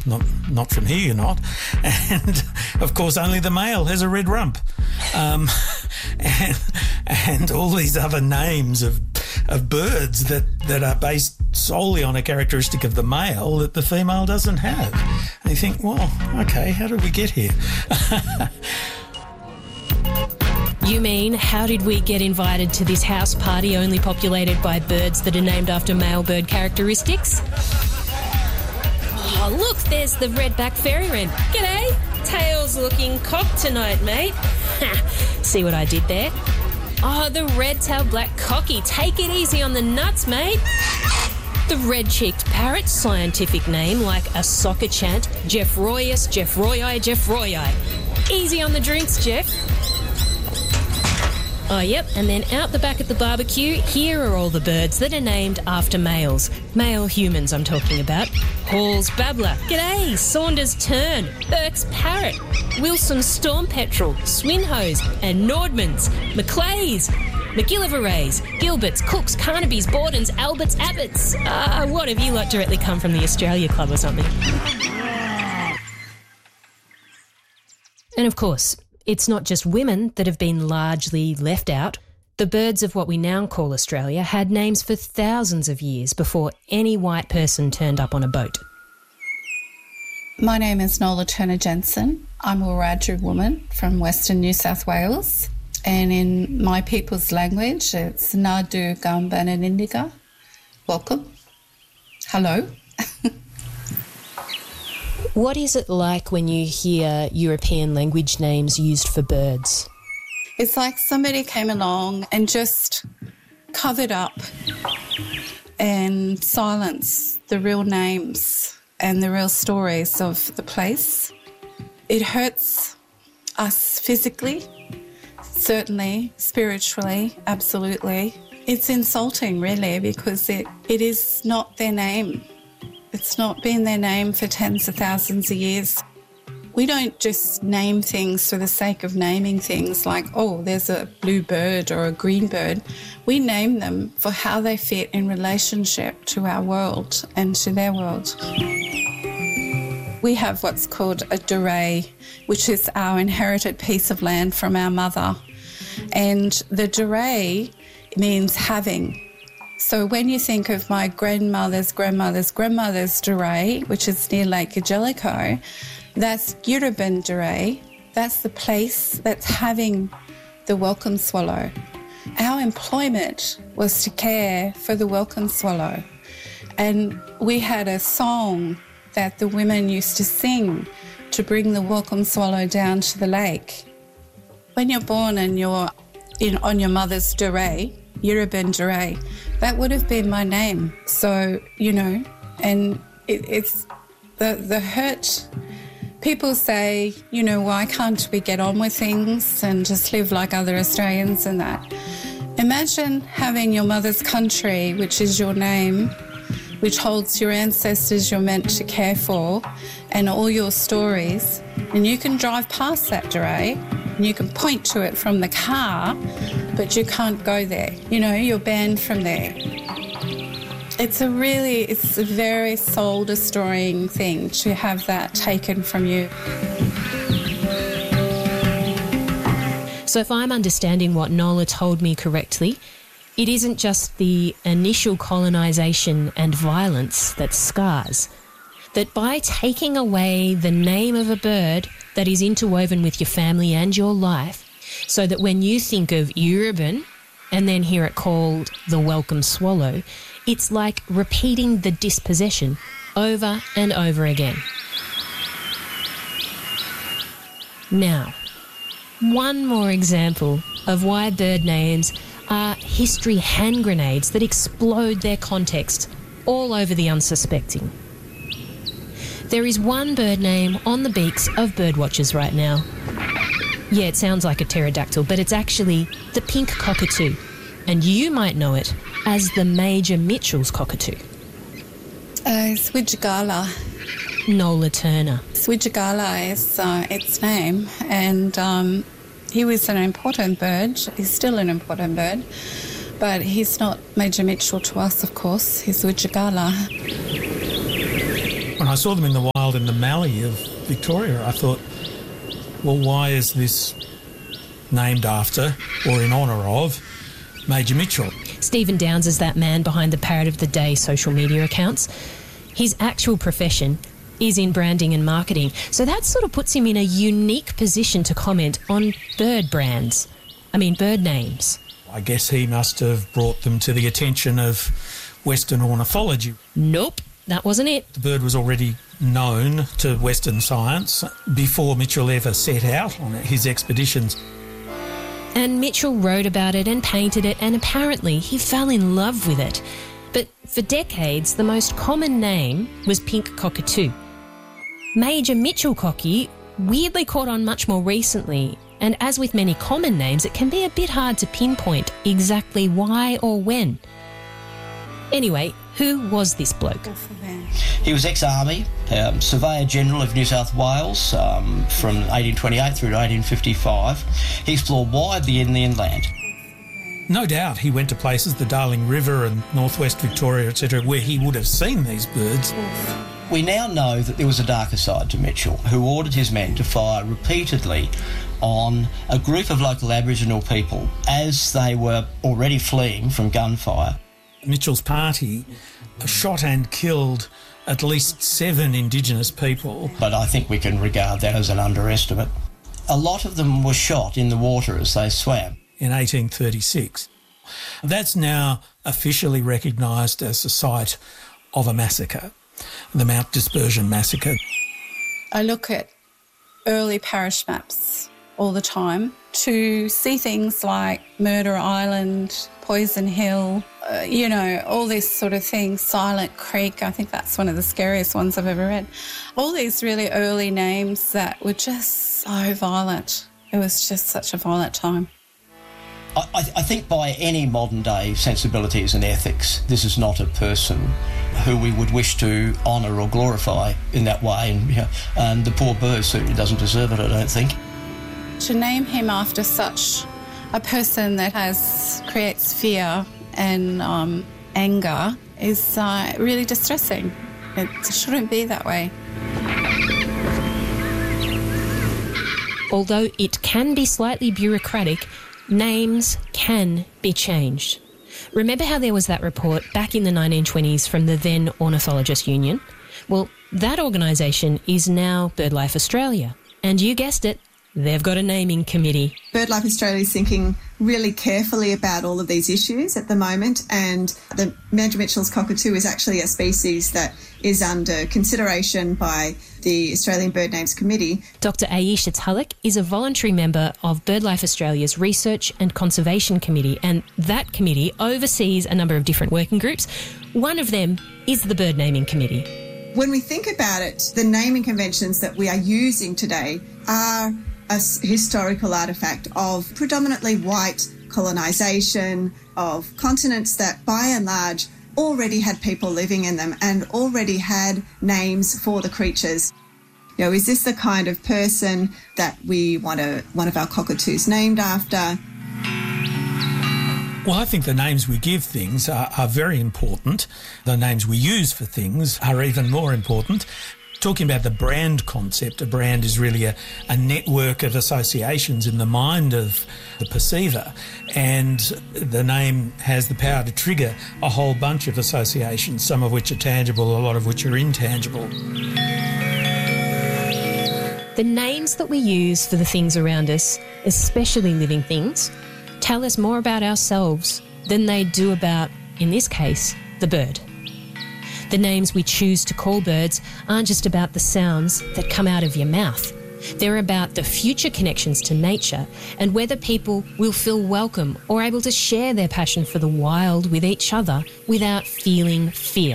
not from here you're not. And, of course, only the male has a red rump. And all these other names of birds that are based solely on a characteristic of the male that the female doesn't have. And you think, well, okay, how did we get here? You mean, how did we get invited to this house party only populated by birds that are named after male bird characteristics? Oh, look, there's the redback fairy wren. G'day. Tail's looking cocked tonight, mate. See what I did there? Oh, the red-tailed black cocky. Take it easy on the nuts, mate. The red-cheeked parrot, scientific name like a soccer chant, Jeffroyus, Jeffroyi, Jeffroyi. Easy on the drinks, Jeff. Oh, yep, and then out the back at the barbecue, here are all the birds that are named after males. Male humans, I'm talking about. Hall's babbler. G'day. Saunders tern. Burke's parrot. Wilson's storm petrel. Swinhoes and Nordmans. Maclay's. McGillivrays. Gilbert's, Cooks, Carnaby's, Borden's, Albert's, Abbott's. What have you lot directly come from the Australia Club or something? And of course, it's not just women that have been largely left out. The birds of what we now call Australia had names for thousands of years before any white person turned up on a boat. My name is Nola Turner-Jensen. I'm a Wiradjuri woman from Western New South Wales. And in my people's language, it's Nadu Gambananindika. Welcome. Hello. What is it like when you hear European language names used for birds? It's like somebody came along and just covered up and silenced the real names and the real stories of the place. It hurts us physically, certainly, spiritually, absolutely. It's insulting, really, because it is not their name. It's not been their name for tens of thousands of years. We don't just name things for the sake of naming things like, oh, there's a blue bird or a green bird. We name them for how they fit in relationship to our world and to their world. We have what's called a duray, which is our inherited piece of land from our mother. And the duray means having. So when you think of my grandmother's duray, which is near Lake Angelico, that's Yurubin duray. That's the place that's having the welcome swallow. Our employment was to care for the welcome swallow. And we had a song that the women used to sing to bring the welcome swallow down to the lake. When you're born and you're on your mother's duray, Yurubin duray, that would have been my name. So, and it's the hurt. People say, why can't we get on with things and just live like other Australians and that? Imagine having your mother's country, which is your name, which holds your ancestors you're meant to care for, and all your stories, and you can drive past that duray and you can point to it from the car, but you can't go there. You're banned from there. It's a very soul-destroying thing to have that taken from you. So if I'm understanding what Nola told me correctly, it isn't just the initial colonisation and violence that scars. That by taking away the name of a bird that is interwoven with your family and your life, so that when you think of Yurubin and then hear it called the welcome swallow, it's like repeating the dispossession over and over again. Now, one more example of why bird names are history hand grenades that explode their context all over the unsuspecting. There is one bird name on the beaks of birdwatchers right now. Yeah, it sounds like a pterodactyl, but it's actually the pink cockatoo, and you might know it as the Major Mitchell's cockatoo. Swidgala. Nola Turner. Swidgala is its name, and he was an important bird. He's still an important bird, but he's not Major Mitchell to us, of course. He's Swidgala. When I saw them in the wild wild in the Mallee of Victoria. I thought, well, why is this named after or in honour of Major Mitchell? Stephen Downs is that man behind the Parrot of the Day social media accounts. His actual profession is in branding and marketing, so that sort of puts him in a unique position to comment on bird names. I guess he must have brought them to the attention of Western ornithology. Nope, that wasn't it. The bird was already known to Western science before Mitchell ever set out on his expeditions. And Mitchell wrote about it and painted it, and apparently he fell in love with it. But for decades, the most common name was pink cockatoo. Major Mitchell Cocky weirdly caught on much more recently, and as with many common names, it can be a bit hard to pinpoint exactly why or when. Anyway, who was this bloke? He was ex-Army, Surveyor General of New South Wales from 1828 through to 1855. He explored widely in the inland. No doubt he went to places, the Darling River and northwest Victoria, etc., where he would have seen these birds. We now know that there was a darker side to Mitchell, who ordered his men to fire repeatedly on a group of local Aboriginal people as they were already fleeing from gunfire. Mitchell's party shot and killed at least 7 Indigenous people. But I think we can regard that as an underestimate. A lot of them were shot in the water as they swam. In 1836. That's now officially recognised as the site of a massacre, the Mount Dispersion Massacre. I look at early parish maps all the time to see things like Murder Island, Poison Hill, all these sort of things, Silent Creek. I think that's one of the scariest ones I've ever read. All these really early names that were just so violent. It was just such a violent time. I think by any modern-day sensibilities and ethics, this is not a person who we would wish to honour or glorify in that way. And the poor bird certainly doesn't deserve it, I don't think. To name him after such a person that creates fear and anger is really distressing. It shouldn't be that way. Although it can be slightly bureaucratic, names can be changed. Remember how there was that report back in the 1920s from the then Ornithologist Union? Well, that organisation is now BirdLife Australia. And you guessed it, they've got a naming committee. BirdLife Australia is thinking really carefully about all of these issues at the moment, and the Major Mitchell's cockatoo is actually a species that is under consideration by the Australian Bird Names Committee. Dr Aisha Tulloch is a voluntary member of BirdLife Australia's Research and Conservation Committee, and that committee oversees a number of different working groups. One of them is the Bird Naming Committee. When we think about it, the naming conventions that we are using today are a historical artefact of predominantly white colonisation, of continents that by and large already had people living in them and already had names for the creatures. Is this the kind of person that we want one of our cockatoos named after? Well, I think the names we give things are very important. The names we use for things are even more important. Talking about the brand concept, a brand is really a network of associations in the mind of the perceiver, and the name has the power to trigger a whole bunch of associations, some of which are tangible, a lot of which are intangible. The names that we use for the things around us, especially living things, tell us more about ourselves than they do about, in this case, the bird. The names we choose to call birds aren't just about the sounds that come out of your mouth. They're about the future connections to nature and whether people will feel welcome or able to share their passion for the wild with each other without feeling fear.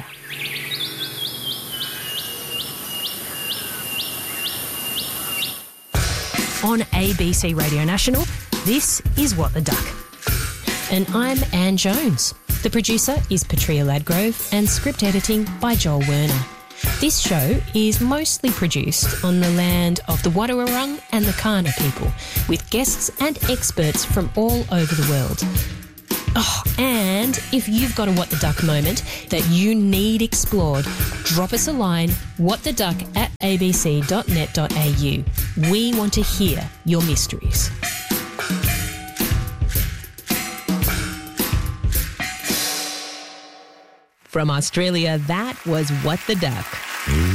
On ABC Radio National, this is What the Duck. And I'm Anne Jones. The producer is Petria Ladgrove and script editing by Joel Werner. This show is mostly produced on the land of the Wadawurrung and the Kaurna people, with guests and experts from all over the world. Oh, and if you've got a What the Duck moment that you need explored, drop us a line, whattheduck@abc.net.au. We want to hear your mysteries. From Australia, that was What the Duck.